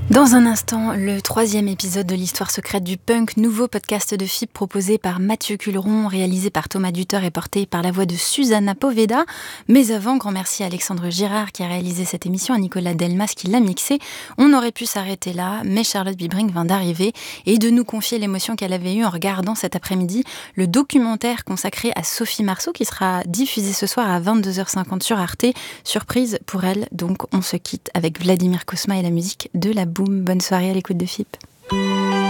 Dans un instant, le 3e épisode de l'histoire secrète du punk, nouveau podcast de FIP proposé par Mathieu Culeron, réalisé par Thomas Duteur et porté par la voix de Susanna Poveda. Mais avant, grand merci à Alexandre Girard qui a réalisé cette émission, à Nicolas Delmas qui l'a mixé. On aurait pu s'arrêter là, mais Charlotte Bibring vient d'arriver et de nous confier l'émotion qu'elle avait eue en regardant cet après-midi le documentaire consacré à Sophie Marceau qui sera diffusé ce soir à 22h50 sur Arte. Surprise pour elle, donc on se quitte avec Vladimir Cosma et la musique de la Boom. Bonne soirée à l'écoute de FIP.